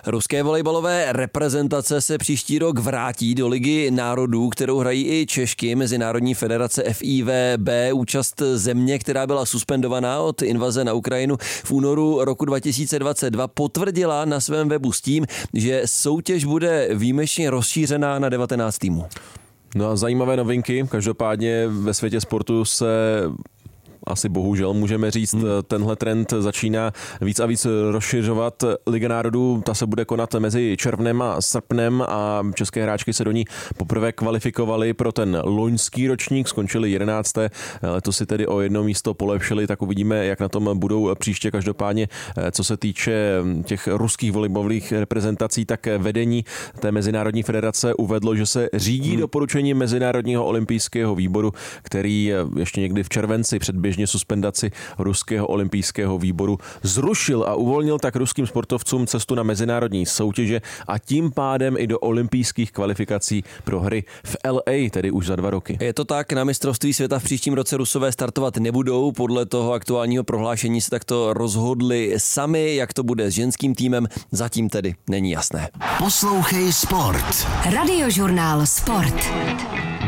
Ruské volejbalové reprezentace se příští rok vrátí do Ligy národů, kterou hrají i Češky. Mezinárodní federace FIVB, účast země, která byla suspendovaná od invaze na Ukrajinu v únoru roku 2022, potvrdila na svém webu s tím, že soutěž bude výjimečně rozšířená na 19 týmů. No a zajímavé novinky. Každopádně ve světě sportu se asi bohužel můžeme říct, tenhle trend začíná víc a víc rozšiřovat. Liga národů, ta se bude konat mezi červnem a srpnem a české hráčky se do ní poprvé kvalifikovaly pro ten loňský ročník, skončili 11. Letos si tedy o jedno místo polepšili, tak uvidíme, jak na tom budou příště. Každopádně, co se týče těch ruských volejbalových reprezentací, tak vedení té Mezinárodní federace uvedlo, že se řídí doporučení Mezinárodního olympijského výboru, který ještě někdy v červenci předběžně suspendaci ruského olympijského výboru zrušil a uvolnil tak ruským sportovcům cestu na mezinárodní soutěže a tím pádem i do olympijských kvalifikací pro hry v LA, tedy už za 2 roky. Je to tak, na mistrovství světa v příštím roce Rusové startovat nebudou, podle toho aktuálního prohlášení se takto rozhodli sami, jak to bude s ženským týmem, zatím tedy není jasné. Poslouchej Sport. Radiožurnál Sport.